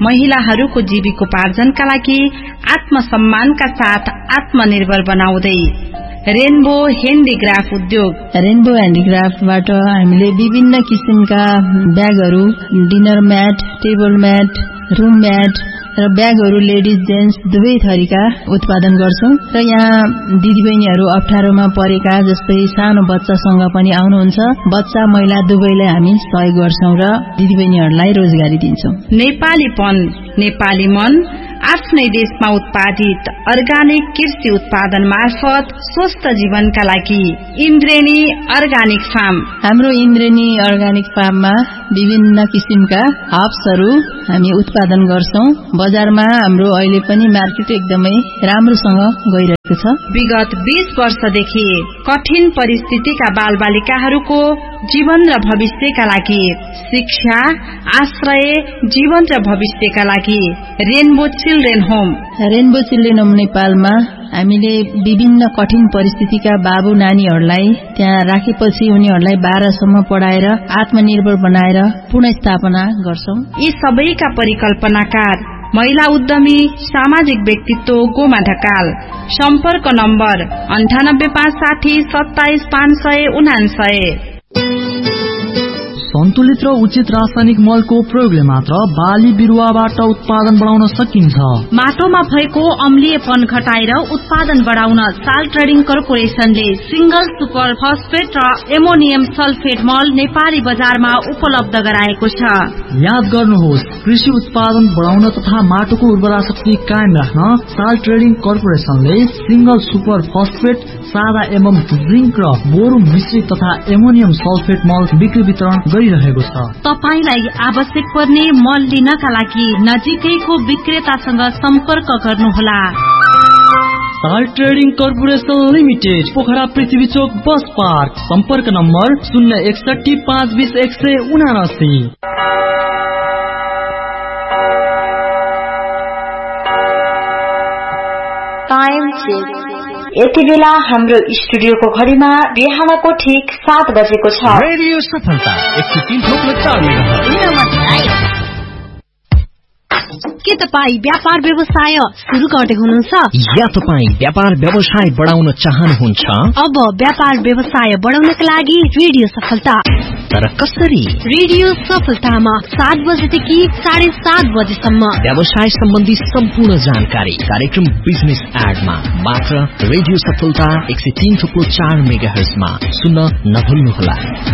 महिलाहरूको जीविकोपार्जनका लागि आत्मसम्मानका साथ आत्मनिर्भर बनाउँदै रेनबो ह्यान्डिक्राफ्ट उद्योग। रेनबो ह्यान्डिक्राफ्टबाट हामीले विभिन्न किसिमका ब्यागहरू, dinner mat, table mat, room mat र ब्यागहरू लेडिज जेन्ट्स दुवै थरीका उत्पादन गर्छौं र यहाँ दिदीबहिनीहरू अप्ठ्यारोमा परेका जस्तै सानो बच्चासँग पनि आउनुहुन्छ। बच्चा महिला दुवैलाई हामी सहयोग गर्छौं र दिदीबहिनीहरूलाई रोजगारी दिन्छौं। नेपालीपन नेपाली मन आफ्नै देशमा उत्पादित अर्गानिक कृषि उत्पादन मार्फत स्वस्थ जीवनका लागि इन्द्रेणी अर्गानिक फार्म। हाम्रो इन्द्रेणी अर्गानिक फार्ममा विभिन्न किसिमका हर्ब्सहरू हामी उत्पादन गर्छौं। बजारमा हाम्रो अहिले पनि मार्केट एकदमै राम्रोसँग गइरहेको छ। विगत 20 वर्षदेखि कठिन परिस्थितिका बालबालिकाहरूको जीवन र भविष्यका लागि शिक्षा, आश्रय, जीवन र भविष्यका लागि rainbow children home. Rainbow children home नेपालमा हामीले विभिन्न कठिन परिस्थितिका बाबु नानीहरूलाई त्यहाँ राखेपछि उनीहरूलाई 12 सम्म पढाएर आत्मनिर्भर बनाएर पुनर्स्थापना गर्छौं। यी सबैका परिकल्पनाकार महिला उद्यमी सामाजिक व्यक्तित्व गोमा ढकाल। सम्पर्क नम्बर 9856 27 599। सन्तुलित र उचित रासायनिक मलको प्रयोगले मात्र बाली बिरुवाबाट उत्पादन बढाउन सकिन्छ। माटोमा भएको अम्लीयपन घटाएर उत्पादन बढाउन साल ट्रेडिङ कर्पोरेशनले सिंगल सुपर फस्फेट र एमोनियम सल्फेट मल नेपाली बजारमा उपलब्ध गराएको छ। याद गर्नुहोस्, कृषि उत्पादन बढाउन तथा माटोको उर्वरा शक्ति कायम राख्न साल ट्रेडिङ कर्पोरेशनले सिंगल सुपर फस्फेट, सादा एवं जिंक र बोरो मिश्रित तथा एमोनियम सल्फेट मल बिक्री वितरण गरिरहेको छ। तपाईलाई आवश्यक पर्ने मल लिनका लागि नजिकैको विक्रेतासँग सम्पर्क गर्नुहोला। साल ट्रेडिङ कर्पोरेशन लिमिटेड, पोखरा पृथ्वी चोक बस पार्क। सम्पर्क नम्बर 061 520 179। Time check. यति बेला हाम्रो स्टुडियोको घडीमा बिहानको ठीक 7 बजेको छ। रेडियो सफलता 103.4 मेगाहर्ज। के तपाईँ व्यापार व्यवसाय सुरु गर्दै हुनुहुन्छ? या तपाईँ व्यापार व्यवसाय बढाउन चाहनुहुन्छ? अब व्यापार व्यवसाय बढाउनका लागि रेडियो सफलता। तर कसरी? रेडियो सफलतामा 7 बजेदेखि 7:30 बजेसम्म व्यवसाय सम्बन्धी सम्पूर्ण जानकारी कार्यक्रम बिजनेस एडमा मात्र रेडियो सफलता 103.4 मेगाहर्जमा सुन्न नभुल्नुहोला।